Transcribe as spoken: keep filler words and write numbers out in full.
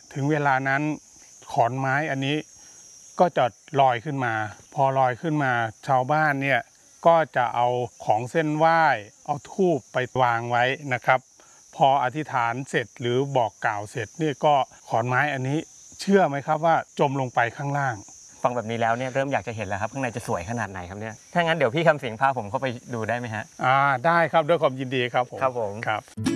ถึงเวลานั้นขอนไม้อันนี้ก็จะลอยขึ้นมาพอลอยขึ้นมาชาวบ้านเนี่ยก็จะเอาของเส้นไหว้เอาธูปไปวางไว้นะครับพออธิษฐานเสร็จหรือบอกกล่าวเสร็จนี่ก็ขอนไม้อันนี้เชื่อไหมครับว่าจมลงไปข้างล่างฟังแบบนี้แล้วเนี่ยเริ่มอยากจะเห็นแล้วครับข้างในจะสวยขนาดไหนครับเนี่ยถ้างั้นเดี๋ยวพี่คำสิงพาผมเข้าไปดูได้ไหมฮะอ่าได้ครับด้วยความยินดีครับผมครับผมครับ